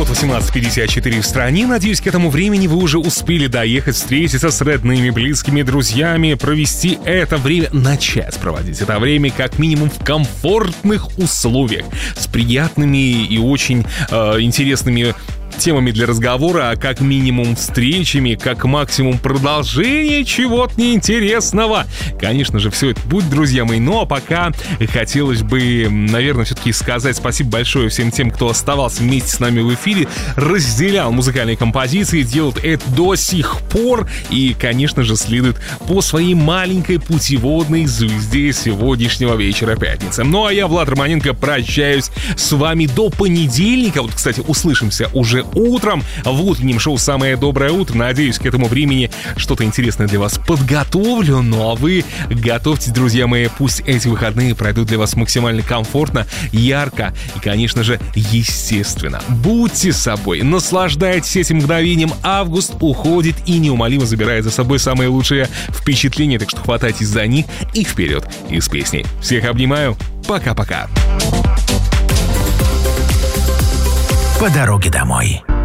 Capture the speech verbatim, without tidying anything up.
Вот восемнадцать пятьдесят четыре в стране. Надеюсь, к этому времени вы уже успели доехать, встретиться с родными, близкими, друзьями, провести это время, начать проводить это время как минимум в комфортных условиях, с приятными и очень э, интересными темами для разговора, а как минимум встречами, как максимум продолжение чего-то неинтересного. Конечно же, все это будет, друзья мои. Ну а пока хотелось бы, наверное, все-таки сказать спасибо большое всем тем, кто оставался вместе с нами в эфире, разделял музыкальные композиции, делает это до сих пор и, конечно же, следует по своей маленькой путеводной звезде сегодняшнего вечера пятницы. Ну а я, Влад Романенко, прощаюсь с вами до понедельника. Вот, кстати, услышимся уже утром в утреннем шоу «Самое доброе утро». Надеюсь, к этому времени что-то интересное для вас подготовлю. Ну а вы готовьтесь, друзья мои. Пусть эти выходные пройдут для вас максимально комфортно, ярко и, конечно же, естественно. Будьте собой, наслаждайтесь этим мгновением. Август уходит и неумолимо забирает за собой самые лучшие впечатления. Так что хватайтесь за них и вперед из песней. Всех обнимаю. Пока-пока. По дороге домой.